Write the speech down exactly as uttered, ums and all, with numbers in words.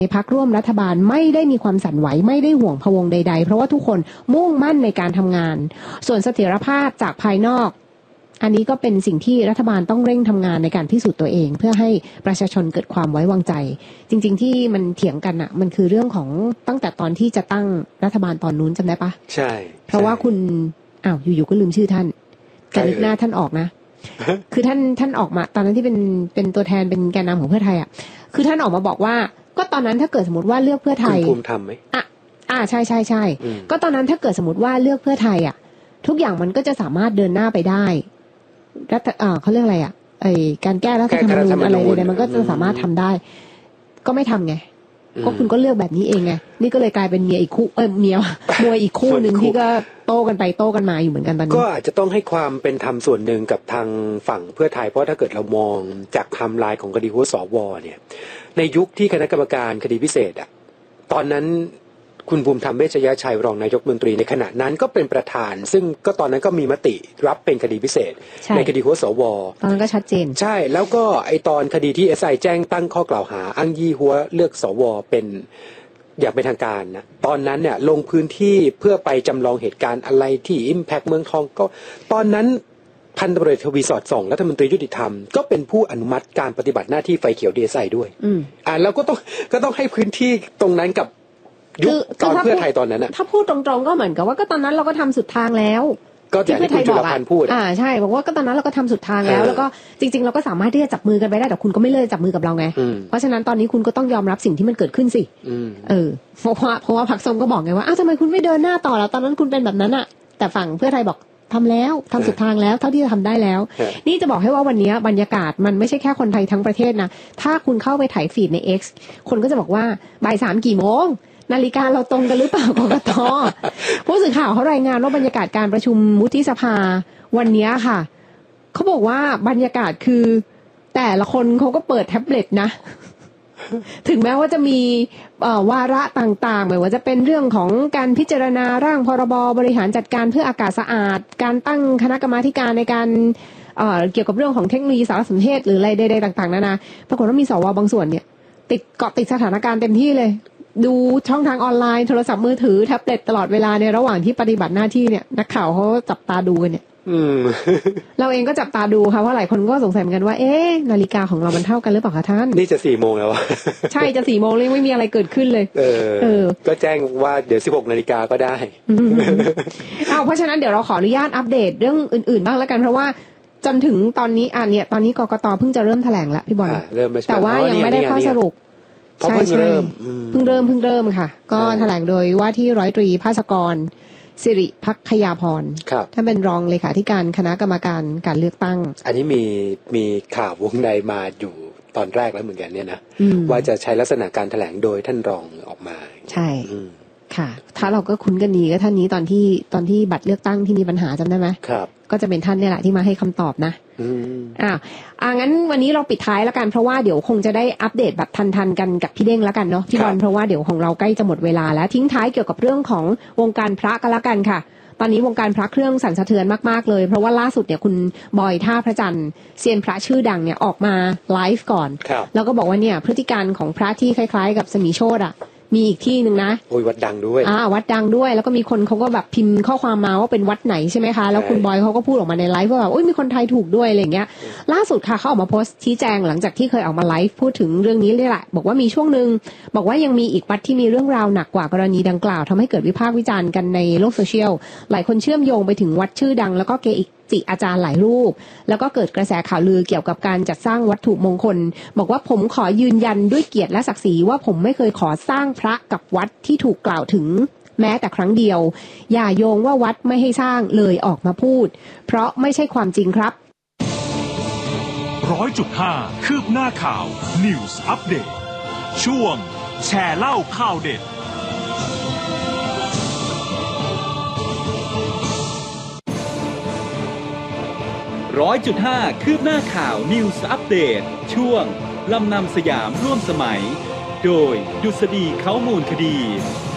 ในพรรคร่วมรัฐบาลไม่ได้มีความสั่นไหวไม่ได้ห่วงพะวงใดๆเพราะว่าทุกคนมุ่งมั่นในการทำงานส่วนเสถียรภาพจากภายนอกอันนี้ก็เป็นสิ่งที่รัฐบาลต้องเร่งทำงานในการพิสูจน์ตัวเองเพื่อให้ประชาชนเกิดความไว้วางใจจริงๆที่มันเถียงกันอ่ะมันคือเรื่องของตั้งแต่ตอนที่จะตั้งรัฐบาลตอนนู้นจำได้ปะใช่เพราะว่าคุณอ้าวอยู่ๆก็ลืมชื่อท่านแต่นึกหน้าท่านออกนะคือท่านท่านออกมาตอนนั้นที่เป็นเป็นตัวแทนเป็นแกนนำของเพื่อไทยอ่ะคือท่านออกมาบอกว่าก็ตอนนั้นถ้าเกิดสมมติว่าเลือกเพื่อไทยคุณภูมิธรรมไหมอ่ะอ่าใช่ใช่ใช่ก็ตอนนั้นถ้าเกิดสมมติว่าเลือกเพื่อไทยอ่ะทุกอย่างมันก็จะสามารถเดินหน้าไปได้รัฐอ่าเขาเรียกอะไรอ่ะไอการแก้รัฐธรรมนูญอะไรใดๆมันก็จะสามารถทำได้ก็ไม่ทำไงก็คุณก็เลือกแบบนี้เองไงนี่ก็เลยกลายเป็นเมียอีกคู่เออเมียมวยอีกคู่หนึ่งที่ก็โต้กันไปโต้กันมาอยู่เหมือนกันตอนนี้ก็อาจจะต้องให้ความเป็นธรรมส่วนหนึ่งกับทางฝั่งเพื่อไทยเพราะถ้าเกิดเรามองจากไทม์ไลน์ของคดีหัวสวเนี่ยในยุคที่คณะกรรมการคดีพิเศษอ่ะตอนนั้นคุณภูมิธรรมเวชยชัยรองนายกรัฐมนตรีในขณะนั้นก็เป็นประธานซึ่งก็ตอนนั้นก็มีมติรับเป็นคดีพิเศษ ใน ในคดีหัวสวตอนนั้นก็ชัดเจนใช่แล้วก็ไอตอนคดีที่ เอส ไอ แจ้งตั้งข้อกล่าวหาอ้างยี่หัวเลือกสวเป็นอย่างเป็นทางการนะตอนนั้นเนี่ยลงพื้นที่เพื่อไปจำลองเหตุการณ์อะไรที่ Impact เมืองทองก็ตอนนั้นพันตำรวจเอกทวีสอดส่องรัฐมนตรียุติธรรมก็เป็นผู้อนุมัติการปฏิบัติหน้าที่ไฟเขียว ดี เอส ไอ ด้วยอ่าแล้วก็ต้องก็ต้องให้พื้นที่ตรงนั้นกับยุคตอนเพื่อไทยตอนนั้นนะถ้าพูดตรงๆก็เหมือนกับว่าก็ตอนนั้นเราก็ทำสุดทางแล้วก็ที่เพื่อไทยบอกพูดอ่าใช่บอกว่าก็ตอนนั้นเราก็ทำสุดทางแล้วแล้วก็จริงๆเราก็สามารถที่จะจับมือกันไปได้แต่คุณก็ไม่เลิกจับมือกับเราไงเพราะฉะนั้นตอนนี้คุณก็ต้องยอมรับสิ่งที่มันเกิดขึ้นสิเออเพราะว่าเพราะว่าพรรคส้มก็บอกไงว่าอ้าวทำไมคุณไม่เดินหน้าต่อแล้วตอนนั้นคุณเป็นแบบนั้นอ่ะแต่ฝั่งเพื่อไทยบอกทำแล้วทำสุดทางแล้วเท่าที่จะทำได้แล้วนี่จะบอกให้ว่าวันนี้บรรยากาศมันไม่ใช่แค่คนไทยทั้งประเทศนะถ้าคุณเข้าไปถ่ายฟีดใน X คนก็จะบอกว่าบ่ายสามกี่โมงนาฬิกาเราตรงกันหรือเปล่ากกต.ผู้สื่อข่าวเขารายงานว่าบรรยากาศการประชุมวุฒิสภาวันนี้ค่ะเขาบอกว่าบรรยากาศคือแต่ละคนเขาก็เปิดแท็บเล็ตนะ ถึงแม้ว่าจะมีวาระต่างๆไม่ว่าจะเป็นเรื่องของการพิจารณาร่างพรบบริหารจัดการเพื่ออากาศสะอาดการตั้งคณะกรรมาธิการในการเอ่อเกี่ยวกับเรื่องของเทคโนโลยีสารสนเทศหรืออะไรใดๆต่างๆนานาปรากฏว่ามีสวบางส่วนเนี่ยติดเกาะติดสถานการณ์เต็มที่เลยดูช่องทางออนไลน์โทรศัพท์มือถือแท็บเล็ตตลอดเวลาในระหว่างที่ปฏิบัติหน้าที่เนี่ยนักข่าวเขาจับตาดูกันเนี่ยเราเองก็จับตาดูค่ะเพราะหลายคนก็สงสัยเหมือนกันว่าเอ๊ะนาฬิกาของเรามันเท่ากันหรือเปล่าคะท่านนี่จะสี่โมงแล้วใช่จะสี่โมงเลยไม่มีอะไรเกิดขึ้นเลยเออเออก็แจ้งว่าเดี๋ยวสิบหกนาฬิกาก็ได้เอาเพราะฉะนั้นเดี๋ยวเราขออนุญาตอัปเดตเรื่องอื่นๆบ้างแล้วกันเพราะว่าจนถึงตอนนี้อ่ะเนี่ยตอนนี้กกต.เพิ่งจะเริ่มแถลงแล้วพี่บอลแต่ว่ายังไม่ได้ข้อสรุปใช่ใช่เพิ่งเริ่มเพิ่งเริ่มค่ะก็แถลงโดยว่าที่ร้อยตรีภาสกรสิริภักยาพรท่านเป็นรองเลขาธิการคณะกรรมการการเลือกตั้งอันนี้มีมีข่าววงในมาอยู่ตอนแรกแล้วเหมือนกันเนี่ยนะว่าจะใช้ลักษณะการแถลงโดยท่านรองออกมาใช่ค่ะถ้าเราก็คุ้นกันดีก็ท่านนี้ตอนที่ตอนที่บัตรเลือกตั้งที่มีปัญหาจำได้ไหมครับก็จะเป็นท่านนี่แหละที่มาให้คำตอบนะอ่าอ่างั้นวันนี้เราปิดท้ายแล้วกันเพราะว่าเดี๋ยวคงจะได้อัปเดตแบบทันๆกันกับพี่เด้งแล้วกันเนาะพี่บอลเพราะว่าเดี๋ยวของเราใกล้จะหมดเวลาแล้วทิ้งท้ายเกี่ยวกับเรื่องของวงการพระกันแล้วกันค่ะตอนนี้วงการพระเครื่องสั่นสะเทือนมากๆเลยเพราะว่าล่าสุดเนี่ยคุณบอยท่าพระจันทร์เซียนพระชื่อดังเนี่ยออกมาไลฟ์ก่อนแล้วก็บอกว่าเนี่ยพฤติการของพระที่คล้ายๆกับสมีโชติอ่ะมีอีกที่หนึ่งนะโอ้ยวัดดังด้วยอ่าวัดดังด้วยแล้วก็มีคนเขาก็แบบพิมพ์ข้อความมาว่าเป็นวัดไหนใช่ไหมคะแล้วคุณบอยเขาก็พูดออกมาในไลฟ์ว่าแบบโอ้ยมีคนไทยถูกด้วยอะไรอย่างเงี้ยล่าสุดค่ะเขาออกมาโพสต์ชี้แจงหลังจากที่เคยออกมาไลฟ์พูดถึงเรื่องนี้เลยแหละบอกว่ามีช่วงนึงบอกว่ายังมีอีกวัดที่มีเรื่องราวหนักกว่ากรณีดังกล่าวทำให้เกิดวิพากษ์วิจารณ์กันในโลกโซเชียลหลายคนเชื่อมโยงไปถึงวัดชื่อดังแล้วก็เกจิอาจารย์หลายรูปแล้วก็เกิดกระแสข่าวลือเกี่ยวกับการจัดสร้างวัตถุมงคลบอกว่าผมขอยืนยันด้วยเกียรติและศักดิ์ศรีว่าผมไม่เคยขอสร้างพระกับวัดที่ถูกกล่าวถึงแม้แต่ครั้งเดียวอย่าโยงว่าวัดไม่ให้สร้างเลยออกมาพูดเพราะไม่ใช่ความจริงครับร้อยจุดห้าคืบหน้าข่าว News Update ช่วงแชร์เล่าข่าวเด็ดร้อยจุดห้าคืบหน้าข่าว News Update ช่วงลำนำสยามร่วมสมัยโดยดุษฎีเขามูลคดี